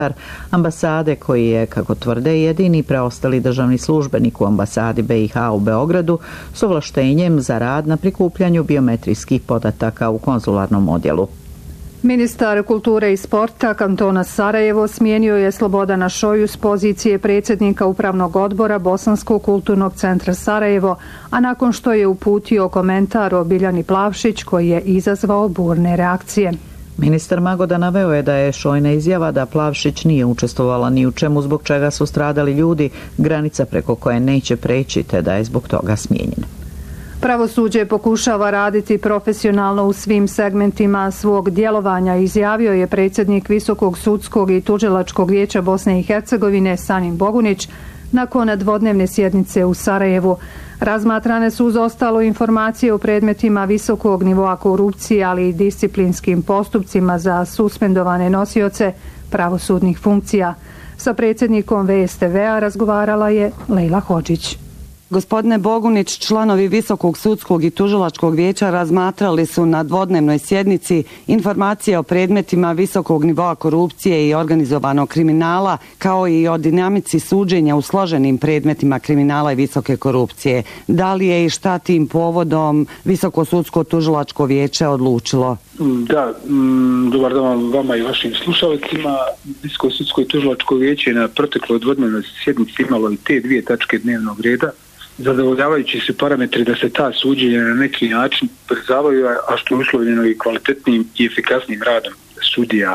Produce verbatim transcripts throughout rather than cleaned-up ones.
ambasade koji je, kako tvrde, jedini preostali državni službenik u ambasadi B i H u Beogradu s ovlaštenjem za rad na prikupljanju biometrijskih podataka u konzularnom odjelu. Ministar kulture i sporta kantona Sarajevo smijenio je Slobodana Šoju s pozicije predsjednika Upravnog odbora Bosanskog kulturnog centra Sarajevo, a nakon što je uputio komentar o Biljani Plavšić koji je izazvao burne reakcije. Ministar Magoda naveo je da je Šojna izjava da Plavšić nije učestvovala ni u čemu zbog čega su stradali ljudi, granica preko koje neće preći, te da je zbog toga smijenjen. Pravosuđe pokušava raditi profesionalno u svim segmentima svog djelovanja, izjavio je predsjednik Visokog sudskog i tužilačkog vijeća Bosne i Hercegovine Sanim Bogunić nakon dvodnevne sjednice u Sarajevu. Razmatrane su uz ostalo informacije o predmetima visokog nivoa korupcije, ali i disciplinskim postupcima za suspendovane nosioce pravosudnih funkcija. Sa predsjednikom V S T V-a razgovarala je Lejla Hodžić. Gospodine Bogunić, članovi Visokog sudskog i tužilačkog vijeća razmatrali su na dvodnevnoj sjednici informacije o predmetima visokog nivoa korupcije i organizovanog kriminala, kao i o dinamici suđenja u složenim predmetima kriminala i visoke korupcije. Da li je i šta tim povodom Visoko sudsko tužilačko vijeće odlučilo? Da, m, dobar dan vama i vašim slušalicima. Visoko sudsko i tužilačko vijeće na protekloj dvodnevnoj sjednici imalo i te dvije tačke dnevnog reda. Zadovoljavajući se parametri da se ta suđenja na neki način brzavaju, a što je uslovljeno i kvalitetnim i efikasnim radom sudija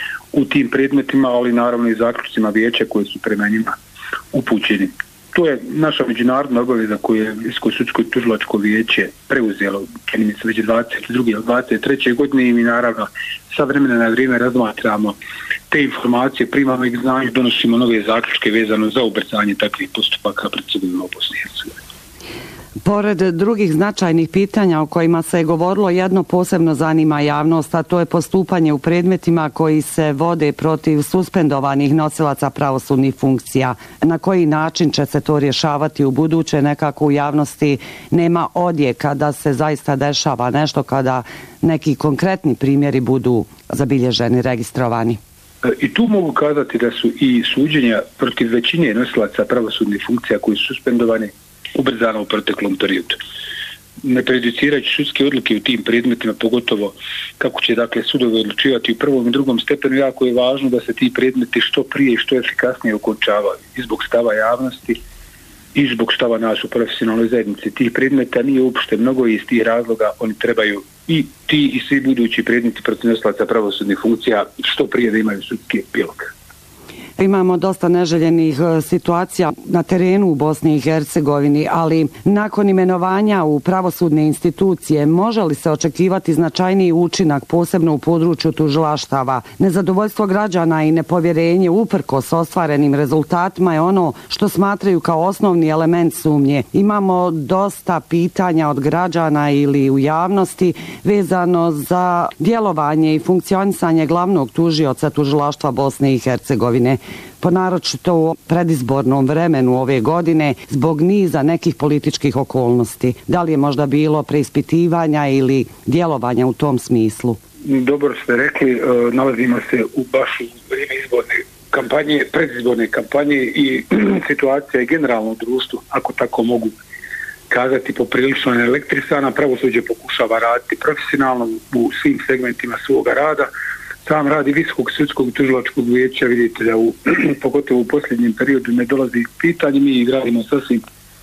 u tim predmetima, ali naravno i zaključcima vijeća koji su prema njima upućeni. To je naša međunarodna obaveza koju je Visoko sudsko i tužilačko vijeće preuzelo, čini mi se već dvadeset druge ili dvadeset treće godine, i mi naravno sa vremena na vrijeme razmatramo te informacije, primamo ih znanju, donosimo nove zaključke vezano za ubrzanje takvih postupaka pred sudovima u Bosni i Hercegovini. Pored drugih značajnih pitanja o kojima se je govorilo, jedno posebno zanima javnost, a to je postupanje u predmetima koji se vode protiv suspendovanih nosilaca pravosudnih funkcija. Na koji način će se to rješavati u buduće? Nekako u javnosti nema odjeka da se zaista dešava nešto kada neki konkretni primjeri budu zabilježeni, registrovani. I tu mogu kazati da su i suđenja protiv većine nosilaca pravosudnih funkcija koji su suspendovani ubrzano u proteklom periodu. Ne prejudicirajući sudske odluke u tim predmetima, pogotovo kako će dakle sudovi odlučivati u prvom i drugom stepenu, jako je važno da se ti predmeti što prije i što efikasnije okončavaju i zbog stava javnosti i zbog stava nas u profesionalnoj zajednici. Tih predmeta nije uopšte mnogo i iz tih razloga oni trebaju i ti i svi budući predmeti protiv nosilaca pravosudnih funkcija što prije da imaju sudski epilog. Imamo dosta neželjenih situacija na terenu u Bosni i Hercegovini, ali nakon imenovanja u pravosudne institucije može li se očekivati značajniji učinak, posebno u području tužilaštava? Nezadovoljstvo građana i nepovjerenje uprkos ostvarenim rezultatima je ono što smatraju kao osnovni element sumnje. Imamo dosta pitanja od građana ili u javnosti vezano za djelovanje i funkcionisanje glavnog tužioca tužilaštva Bosne i Hercegovine. Po naročito u predizbornom vremenu ove godine zbog niza nekih političkih okolnosti. Da li je možda bilo preispitivanja ili djelovanja u tom smislu? Dobro ste rekli, nalazimo se u baš u vrijeme izborne kampanje, predizborne kampanje i situacija je generalno u društvu, ako tako mogu kazati, poprilično neelektrisana. Pravosuđe pokušava raditi profesionalno u svim segmentima svoga rada. Sam radi Visokog sudskog i tužilačkog vijeća, vidite da u, pogotovo u posljednjem periodu ne dolazi pitanje, mi radimo sasvim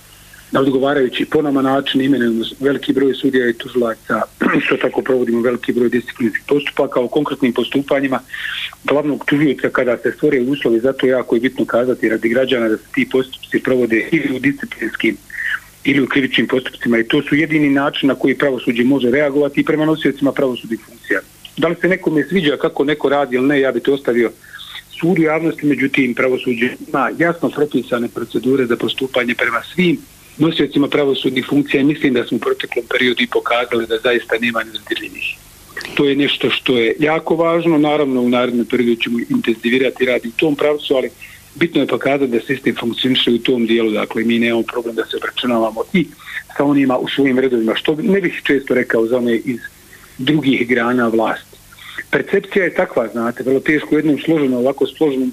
na odgovarajući po nama način, imenujemo veliki broj sudija i tužilaca, što tako provodimo veliki broj disciplinskih postupaka. O konkretnim postupanjima glavnog tužioca kada se stvore uslovi, zato jako je bitno kazati radi građana da se ti postupci provode ili u disciplinskim ili u krivičnim postupcima, i to su jedini način na koji pravosuđe može reagovati i prema nosiocima pravosudnih funkcija. Da li se nekome sviđa kako neko radi ili ne, ja bih to ostavio sudu javnosti, međutim pravosuđe ima jasno propisane procedure za postupanje prema svim nosiocima pravosudnih funkcija i mislim da smo u proteklom periodu i pokazali da zaista nema nezadirljivih. To je nešto što je jako važno, naravno u narednom periodu ćemo intenzivirati rad u tom pravcu, ali bitno je pokazati da sistem funkcioniše u tom dijelu, dakle mi nemamo problem da se obračunavamo i sa onima u svojim redovima, što ne bih često rekao za one iz drugih grana vlasti. Percepcija je takva, znate, vrlo teško u jednom složenom, ovako složenom